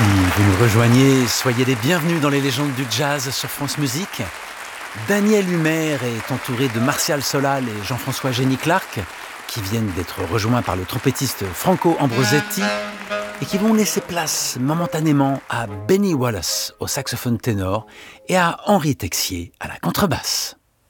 Si vous nous rejoignez, soyez les bienvenus dans les légendes du jazz sur France Musique. Daniel Humer est entouré de Martial Solal et Jean-François Génie-Clark, qui viennent d'être rejoints par le trompettiste Franco Ambrosetti et qui vont laisser place momentanément à Benny Wallace au saxophone ténor et à Henri Texier à la contrebasse.